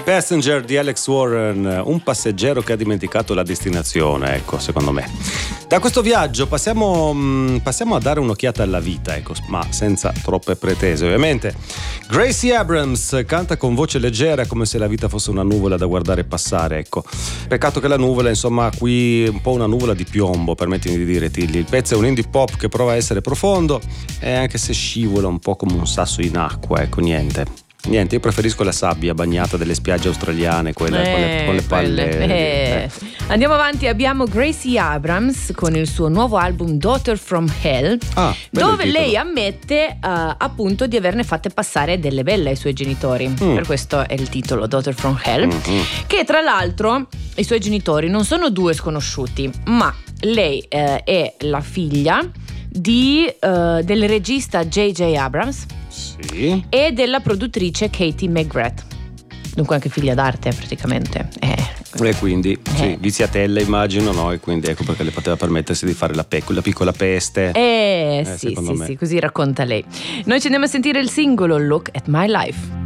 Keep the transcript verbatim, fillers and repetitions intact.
Passenger di Alex Warren, un passeggero che ha dimenticato la destinazione, ecco, secondo me. Da questo viaggio passiamo, mh, passiamo a dare un'occhiata alla vita, ecco, ma senza troppe pretese, ovviamente. Gracie Abrams canta con voce leggera come se la vita fosse una nuvola da guardare passare, ecco. Peccato che la nuvola, insomma, qui un po' una nuvola di piombo, permettimi di dire, Tilly. Il pezzo è un indie pop che prova a essere profondo e anche se scivola un po' come un sasso in acqua, ecco, niente. Niente, io preferisco la sabbia bagnata delle spiagge australiane, quelle eh, con, le, con le palle. Eh. Eh. Andiamo avanti, abbiamo Gracie Abrams con il suo nuovo album Daughter from Hell, ah, dove lei ammette uh, appunto di averne fatte passare delle belle ai suoi genitori. Mm. Per questo è il titolo, Daughter from Hell, mm-hmm. che tra l'altro i suoi genitori non sono due sconosciuti, ma lei eh, è la figlia di, uh, del regista J J Abrams. Sì. E della produttrice Katie McGrath, dunque anche figlia d'arte praticamente. Eh. E quindi eh. sì, viziatella immagino, no? E quindi ecco perché le poteva permettersi di fare la, pe- la piccola peste. Eh, eh sì, sì, me. sì, così racconta lei. Noi ci andiamo a sentire il singolo Look at My Life.